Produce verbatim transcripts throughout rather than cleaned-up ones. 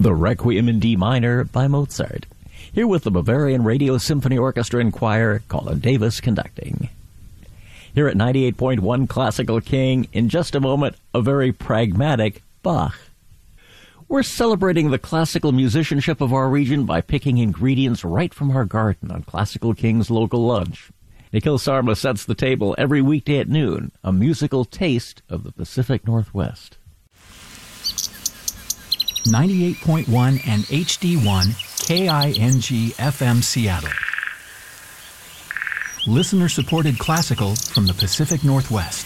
The Requiem in D minor by Mozart. Here with the Bavarian Radio Symphony Orchestra and Choir, Colin Davis conducting. Here at ninety-eight point one Classical King, in just a moment, a very pragmatic Bach. We're celebrating the classical musicianship of our region by picking ingredients right from our garden on Classical King's local lunch. Nikhil Sarma sets the table every weekday at noon, a musical taste of the Pacific Northwest. ninety-eight point one and H D one K I N G F M Seattle. Listener-supported classical from the Pacific Northwest.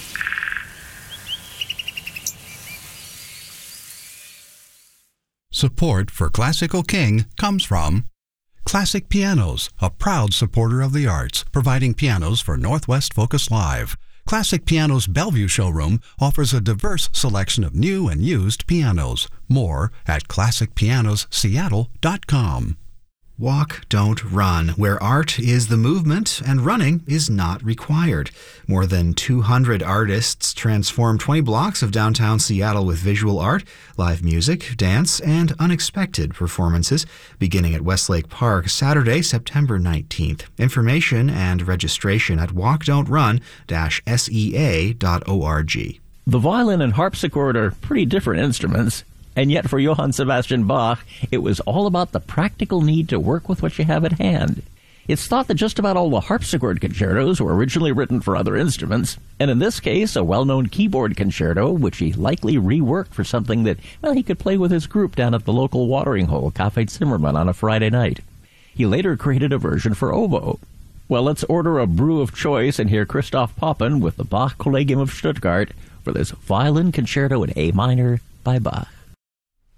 Support for Classical King comes from Classic Pianos, a proud supporter of the arts, providing pianos for Northwest Focus Live. Classic Pianos Bellevue showroom offers a diverse selection of new and used pianos. More at classic pianos seattle dot com. Walk, don't run, where art is the movement and running is not required. More than two hundred artists transform twenty blocks of downtown Seattle with visual art, live music, dance, and unexpected performances, beginning at Westlake Park Saturday, September nineteenth. Information and registration at walk don't run dash S E A dot org. The violin and harpsichord are pretty different instruments. And yet for Johann Sebastian Bach, it was all about the practical need to work with what you have at hand. It's thought that just about all the harpsichord concertos were originally written for other instruments, and in this case, a well-known keyboard concerto, which he likely reworked for something that, well, he could play with his group down at the local watering hole, Café Zimmermann, on a Friday night. He later created a version for oboe. Well, let's order a brew of choice and hear Christoph Poppen with the Bach Collegium of Stuttgart for this violin concerto in A minor by Bach.